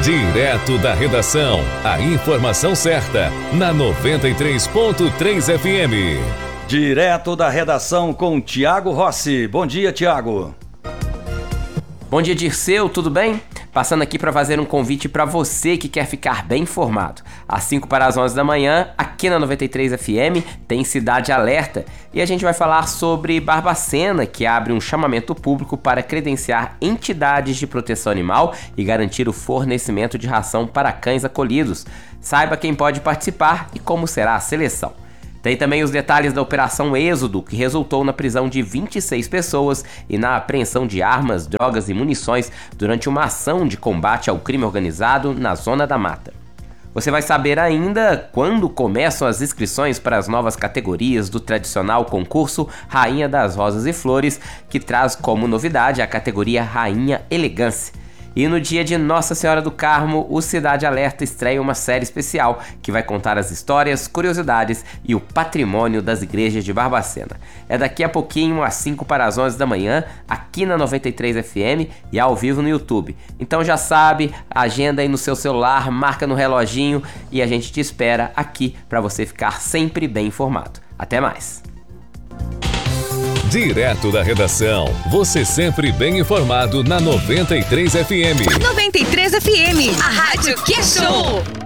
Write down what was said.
Direto da redação, a informação certa, na 93.3 FM. Direto da redação com Tiago Rossi. Bom dia, Tiago. Bom dia, Dirceu, tudo bem? Passando aqui para fazer um convite para você que quer ficar bem informado. Às 5 para as 11 da manhã, aqui na 93 FM, tem Cidade Alerta. E a gente vai falar sobre Barbacena, que abre um chamamento público para credenciar entidades de proteção animal e garantir o fornecimento de ração para cães acolhidos. Saiba quem pode participar e como será a seleção. Tem também os detalhes da Operação Êxodo, que resultou na prisão de 26 pessoas e na apreensão de armas, drogas e munições durante uma ação de combate ao crime organizado na Zona da Mata. Você vai saber ainda quando começam as inscrições para as novas categorias do tradicional concurso Rainha das Rosas e Flores, que traz como novidade a categoria Rainha Elegância. E no dia de Nossa Senhora do Carmo, o Cidade Alerta estreia uma série especial que vai contar as histórias, curiosidades e o patrimônio das igrejas de Barbacena. É daqui a pouquinho, às 5 para as 11 da manhã, aqui na 93 FM e ao vivo no YouTube. Então já sabe, agenda aí no seu celular, marca no reloginho e a gente te espera aqui para você ficar sempre bem informado. Até mais! Direto da redação, você sempre bem informado na 93 FM. 93 FM, a rádio que é show!